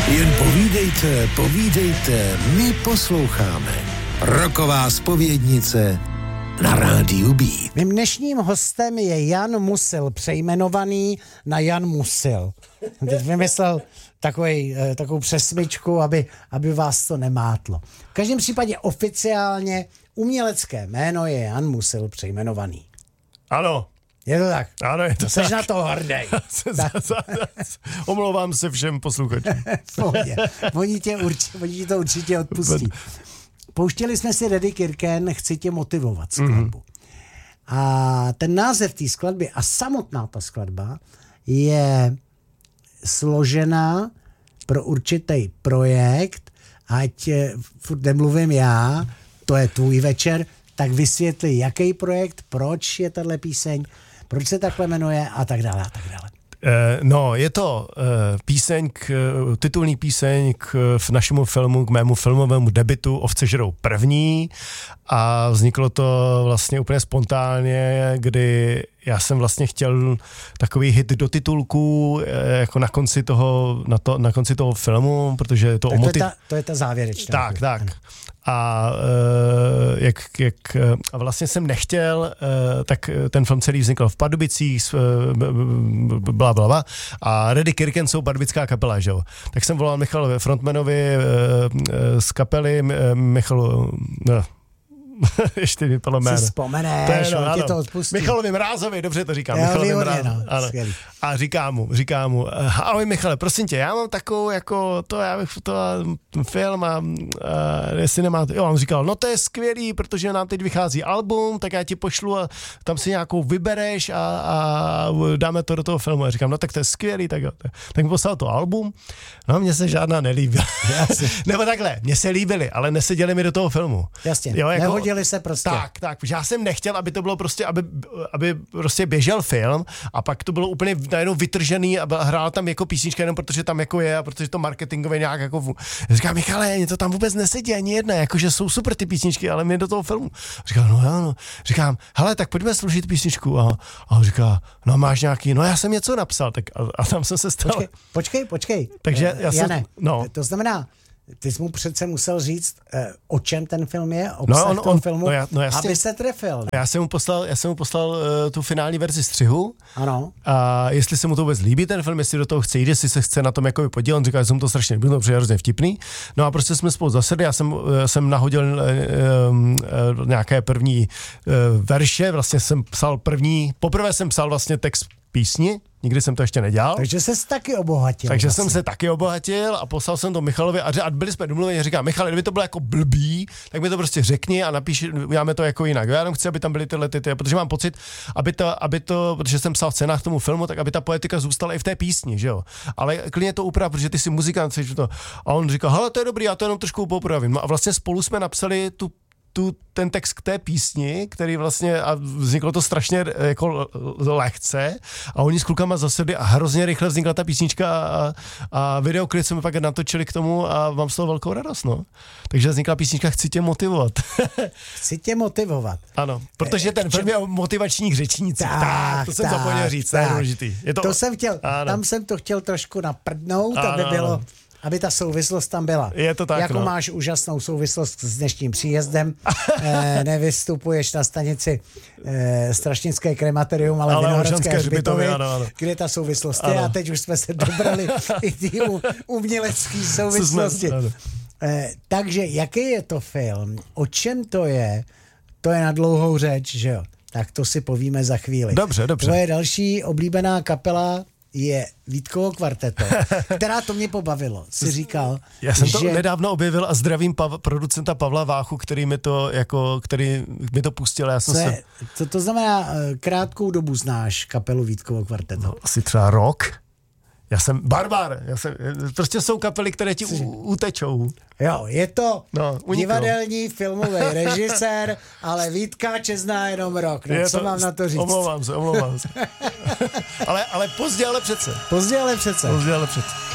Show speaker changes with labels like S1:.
S1: Jen povídejte, povídejte, my posloucháme. Rocková zpovědnice na rádiu Beat.
S2: Mým dnešním hostem je Jan Musil, přejmenovaný na Jan Musil. Teď vymyslel takovou přesmičku, aby vás to nemátlo. V každém případě oficiálně umělecké jméno je Jan Musil přejmenovaný.
S3: Ano.
S2: Je to tak?
S3: Ano, je to
S2: Jseš
S3: tak.
S2: na to hrdej.
S3: Omlouvám se všem posluchačům.
S2: Oni ti to určitě odpustí. Pouštěli jsme si Reddy Kirken, Chci tě motivovat skladbu. A ten název té skladby a samotná ta skladba je složená pro určitý projekt, ať furt nemluvím já, to je tvůj večer, tak vysvětli, jaký projekt, proč je tahle píseň, proč se takhle jmenuje a tak dále a tak dále.
S3: No, je to titulní píseň v našemu filmu, k mému filmovému debutu Ovce žerou první a vzniklo to vlastně úplně spontánně, kdy já jsem vlastně chtěl takový hit do titulku jako na konci toho filmu, protože to
S2: to je ta závěrečná.
S3: Tak. A a vlastně jsem nechtěl, tak ten film celý vznikl v Pardubicích, blablabla, a Reddy Kirken jsou pardubická kapela, že jo. Tak jsem volal Michalovi frontmanovi z kapely, ještě mi padlo jméno.
S2: Si vzpomeneš, on ti to odpustí.
S3: Michalovi Mrázovi, dobře to říkám.
S2: Michalovi Mrázovi,
S3: ano. A říká mu, ahoj Michale, prosím tě, já mám takovou, jako to, já bych to film a jestli nemáte, jo, on říkal, no to je skvělý, protože nám teď vychází album, tak já ti pošlu a tam si nějakou vybereš a dáme to do toho filmu. A říkám, no tak to je skvělý, tak mi poslal to album, no mně se žádná nelíbila. Nebo takhle, mně se líbily, ale neseděli mi do toho filmu.
S2: Jasně,
S3: jo, jako,
S2: nehodili se prostě.
S3: Tak, já jsem nechtěl, aby to bylo prostě, aby prostě běžel film a pak to bylo úplně najednou vytržený a hrál tam jako písnička jenom protože tam jako je a protože to marketingově nějak jako... Říkám, Michale, mě to tam vůbec nesedí ani jedna, jakože jsou super ty písničky, ale mě do toho filmu. Říkám, no jo, no. Říkám, hele, tak pojďme složit písničku a on říká, no máš nějaký, no já jsem něco napsal, tak a tam jsem se stal.
S2: Počkej.
S3: Takže já jsem... No.
S2: To znamená, ty jsi mu přece musel říct, o čem ten film je, obsah toho filmu, aby se trefil. Ne?
S3: Já jsem mu poslal tu finální verzi střihu.
S2: Ano.
S3: A jestli se mu to vůbec líbí ten film, jestli do toho chce jít, jestli se chce na tom jako podílet, on říká, že jsem to strašně líbil, protože je hrozně vtipný. No a prostě jsme spolu zasedli, já jsem nahodil nějaké první verše, vlastně jsem psal poprvé jsem psal vlastně text písni, nikdy jsem to ještě nedělal.
S2: Takže ses taky obohatil.
S3: Takže jsem se taky obohatil a poslal jsem to Michalovi a byli jsme domluveni, říkám, Michal, kdyby to bylo jako blbý, tak mi to prostě řekni a napíš, uděláme to jako jinak. Já jenom chci, aby tam byly tyhle, protože mám pocit, aby to, protože jsem psal scénář k tomu filmu, tak aby ta poetika zůstala i v té písni, že jo. Ale klidně to uprav, protože ty jsi muzikant, a on říkal, hele, to je dobrý, já to jenom trošku popravím. No a vlastně spolu jsme napsali ten text k té písni, který vlastně, a vzniklo to strašně jako lehce a oni s klukama zasedli a hrozně rychle vznikla ta písnička a videoklip jsme pak natočili k tomu a mám z toho velkou radost, no. Takže vznikla písnička Chci tě motivovat.
S2: Chci tě motivovat.
S3: Ano, protože ten film je o motivačních řečnících. To jsem zapomněl říct, to je důležitý.
S2: To jsem chtěl, tam jsem to chtěl trošku naprdnout, aby ta souvislost tam byla.
S3: Je to tak,
S2: jako máš úžasnou souvislost s dnešním příjezdem. Nevystupuješ na stanici Strašnické krematorium, ale Vinohradské hřbitovy, kde ta souvislost je. A teď už jsme se dobrali i té umělecké souvislosti. Takže jaký je to film? O čem to je? To je na dlouhou řeč, že jo? Tak to si povíme za chvíli.
S3: Dobře.
S2: Tvoje další oblíbená kapela je Vítkovo kvarteto, která to mě pobavilo. Jsi říkal,
S3: já jsem to nedávno objevil a zdravím producenta Pavla Váchu, který mi to pustil.
S2: To znamená, krátkou dobu znáš kapelu Vítkovo kvarteto.
S3: No, asi třeba rok. Já jsem barbar. Prostě jsou kapely, které ti utečou.
S2: Jo, je to divadelní filmový režisér, ale Vítka zná jenom rok. No, co mám na to říct?
S3: Omlouvám se. ale pozdě, ale přece.
S2: Pozdě, ale přece.